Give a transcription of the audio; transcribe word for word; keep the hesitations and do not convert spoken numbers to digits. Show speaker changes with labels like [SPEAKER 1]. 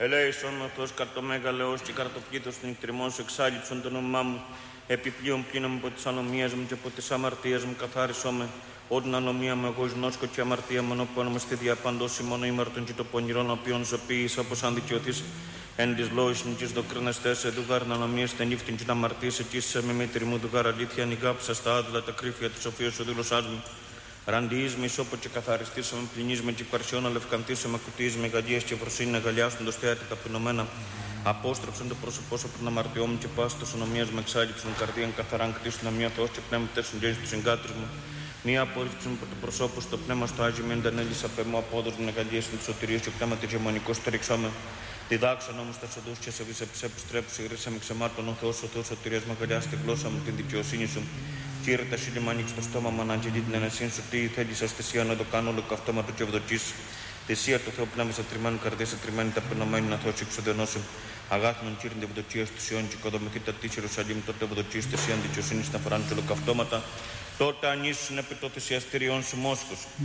[SPEAKER 1] Ελέησον με Θεός καρτομέγαλεος και καρτοπλήτως των εκτριμών σου εξάλληψον το όνομά μου. Επιπλέον πλήνω από τις ανομίες μου και από τις αμαρτίες μου καθάρισό με. Ότιν ανομία μου εγώ γνώσκω και αμαρτία μου ενώπιον μου στη διαπαντώση μόνο ήμαρτον και το πονηρόν οποίον ζωποίησα όπως αν δικαιωθείς εν της λόγης μου και δοκρίνεστες σε δουγάρ να ανομίες ten νύφτην και να αμαρτίες εκείσαι με μήτρη μου δουγάρ αλήθεια νιγάψα στα άδουλα τα κρύφια της σοφίας σου δήλωσάς μου. Ραντιείς με ισόπο και καθαριστήσαμε, πληνείς με και παρσιόν αλευκαντήσαμε, κουτείς με γαλλίες και βροσύνη αγαλιάσουν το στέατη ταπεινωμένα. Απόστρεψαν το πρόσωπό σου από την αμαρτιό μου και πάση το ονομίας με εξάλληψαν καρδίαν καθαράν κτίσουν αμία Θεός και πνεύμα τέσσερων γέννης του συγκάτρους μου. Μία απόρριψη μου από το προσώπου στο πνεύμα στο Άγιο Μεν Δανέλης απέμου απόδος μου αγαλίες στην ψωτηρία και πνεύμα τη γεμονικό στηρίξαμε. Διδάξαν όμως τα σοδούς και σε βίσεψε επιστρέψει, γρήσα με ξεμάτων ο Θεός, ο Θεός σωτηρίας με αγαλιάσει τη γλώσσα μου την δικαιοσύνη σου. Κύριε, τα σύλλη μου ανοίξει το στόμα μου, αναγγελεί την ενεσύνη σου. Τι θέλεις αστεσία να το κάνω όλο καυτώματο και ευδοκής. Θυσία του Θεού πνεύμα σε τριμμένη καρδία, σε τριμμένη ταπεινωμένη να Θεός εξοδενώσει. Αγάθμον κύριε την ευδοκία του Σιών και οικοδομηθεί τα τη Ιερουσαλήμ, τότε ευδοκής θυσία δικαιοσύνη να φοράνε και ολοκαυτώματα. Τότε ανήσουν επί το θυσιαστήριον σου μόσχος.